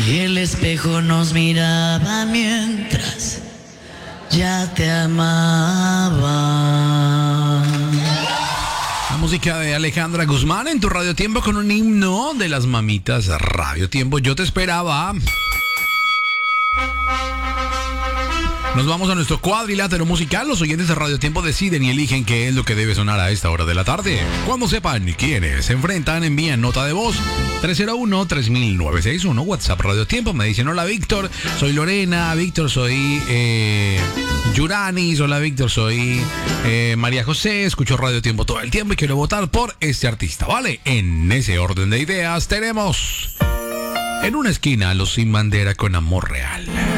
Y el espejo nos miraba mientras ya te amaba. La música de Alejandra Guzmán en tu Radio Tiempo con un himno de las mamitas Radio Tiempo. Yo te esperaba. Nos vamos a nuestro cuadrilátero musical. Los oyentes de Radio Tiempo deciden y eligen qué es lo que debe sonar a esta hora de la tarde. Cuando sepan quiénes se enfrentan, envían nota de voz 301-3961, WhatsApp Radio Tiempo. Me dicen: hola Víctor, soy Lorena. Víctor, soy Yuranis. Hola Víctor, soy María José. Escucho Radio Tiempo todo el tiempo y quiero votar por este artista, ¿vale? En ese orden de ideas tenemos en una esquina a los Sin Bandera con Amor Real.